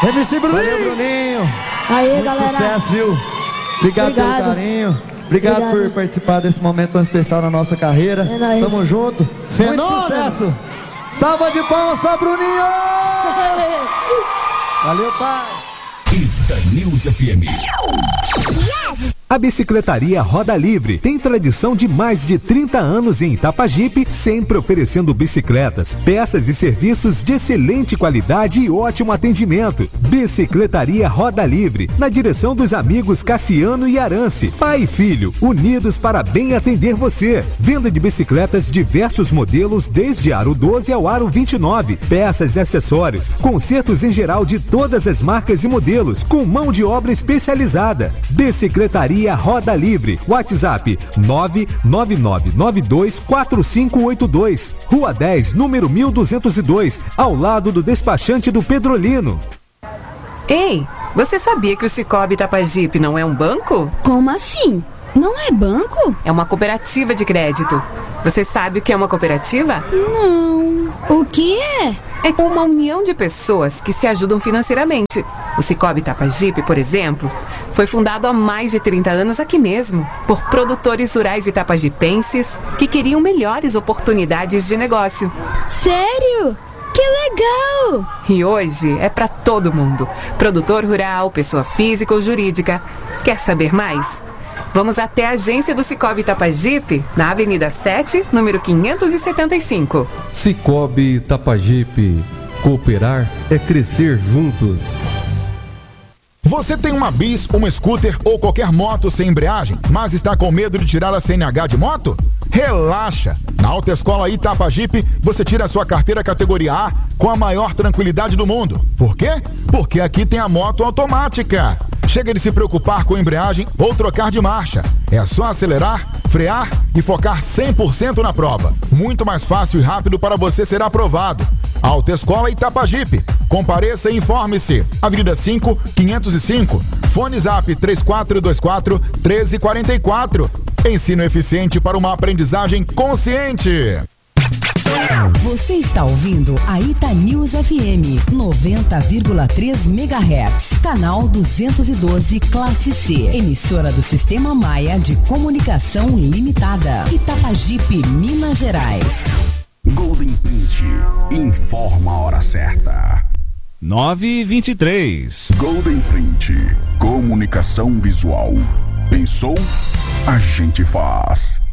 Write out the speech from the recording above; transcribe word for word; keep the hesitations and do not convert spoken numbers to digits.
M C Bruninho. Valeu, Bruninho. Aí, Muito galera. sucesso, viu? Obrigado, Obrigado. pelo carinho. Obrigado, Obrigado por participar desse momento tão especial na nossa carreira. É nóis. Tamo junto. Fenômeno. Muito sucesso. Salva de palmas pra Bruninho. Valeu, pai. Itanews F M. A Bicicletaria Roda Livre tem tradição de mais de trinta anos em Itapajipe, sempre oferecendo bicicletas, peças e serviços de excelente qualidade e ótimo atendimento. Bicicletaria Roda Livre, na direção dos amigos Cassiano e Arance, pai e filho, unidos para bem atender você. Venda de bicicletas diversos modelos, desde aro doze ao aro vinte e nove, peças e acessórios, consertos em geral de todas as marcas e modelos, com mão de obra especializada. Bicicletaria Roda Livre, WhatsApp nove nove nove nove dois quatro cinco oito dois, Rua dez, número mil duzentos e dois, ao lado do despachante do Pedrolino. Ei, você sabia que o Cicobi Itapajipe não é um banco? Como assim? Não é banco? É uma cooperativa de crédito. Você sabe o que é uma cooperativa? Não. O que é? É uma união de pessoas que se ajudam financeiramente. O Cicobi Itapajipe, por exemplo, foi fundado há mais de trinta anos aqui mesmo, por produtores rurais itapajipenses que queriam melhores oportunidades de negócio. Sério? Que legal! E hoje é para todo mundo. Produtor rural, pessoa física ou jurídica. Quer saber mais? Vamos até a agência do Cicobi Itapajipe, na Avenida sete, número quinhentos e setenta e cinco. Cicobi Itapajipe. Cooperar é crescer juntos. Você tem uma bis, uma scooter ou qualquer moto sem embreagem, mas está com medo de tirar a C N H de moto? Relaxa! Na Autoescola Itapajipe, você tira a sua carteira categoria A com a maior tranquilidade do mundo. Por quê? Porque aqui tem a moto automática. Chega de se preocupar com embreagem ou trocar de marcha. É só acelerar, frear e focar cem por cento na prova. Muito mais fácil e rápido para você ser aprovado. Autoescola Itapajipe. Compareça e informe-se. Avenida cinco, quinhentos e cinco. Fone Zap três quatro dois quatro, um três quatro quatro. Ensino eficiente para uma aprendizagem consciente. Você está ouvindo a Itanews F M noventa vírgula três megahertz, canal duzentos e doze, classe C, emissora do Sistema Maia de Comunicação Limitada, Itapajipe, Minas Gerais. Golden Print informa a hora certa. nove e vinte e três. Golden Print, comunicação visual. Pensou? A gente faz.